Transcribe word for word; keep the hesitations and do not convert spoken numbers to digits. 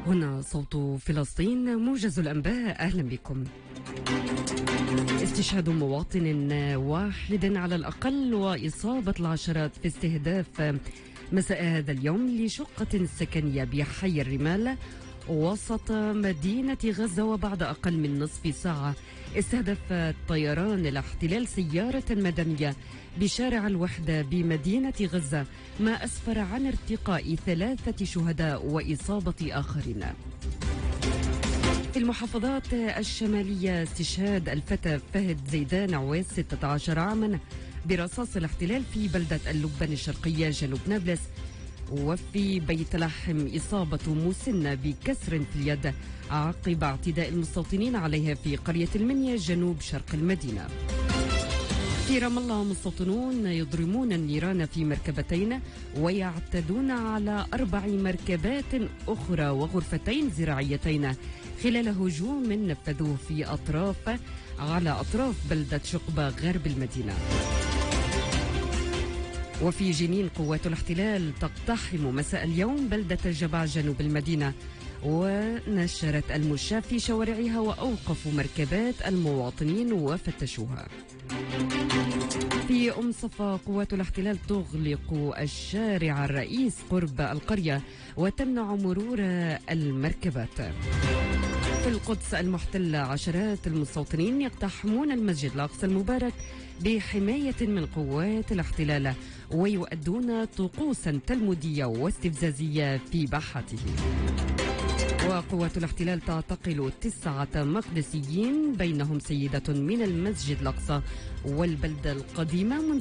هنا صوت فلسطين، موجز الأنباء. أهلا بكم. استشهاد مواطن واحد على الأقل وإصابة العشرات في استهداف مساء هذا اليوم لشقة سكنية بحي الرمال وسط مدينة غزة. وبعد أقل من نصف ساعة استهدف طيران الاحتلال سيارة مدنية بشارع الوحدة بمدينة غزة، ما أسفر عن ارتقاء ثلاثة شهداء وإصابة آخرين. في المحافظات الشمالية استشهاد الفتى فهد زيدان عويس ستة عشر عاما برصاص الاحتلال في بلدة اللبن الشرقية جنوب نابلس. وفي بيت لحم إصابة مسنة بكسر في اليد عقب اعتداء المستوطنين عليها في قرية المنيا جنوب شرق المدينة. في رام الله مستوطنون يضرمون النيران في مركبتين ويعتدون على أربع مركبات أخرى وغرفتين زراعيتين خلال هجوم نفذوه في أطراف على أطراف بلدة شقبة غرب المدينة. وفي جنين قوات الاحتلال تقتحم مساء اليوم بلدة الجبع جنوب المدينة ونشرت المشاة في شوارعها وأوقفوا مركبات المواطنين وفتشوها. في أم صفا قوات الاحتلال تغلق الشارع الرئيس قرب القرية وتمنع مرور المركبات. في القدس المحتلة عشرات المستوطنين يقتحمون المسجد الأقصى المبارك بحماية من قوات الاحتلال ويؤدون طقوسا تلمودية واستفزازية في باحته. وقوات الاحتلال تعتقل تسعة مقدسيين بينهم سيدة من المسجد الأقصى والبلدة القديمة منذ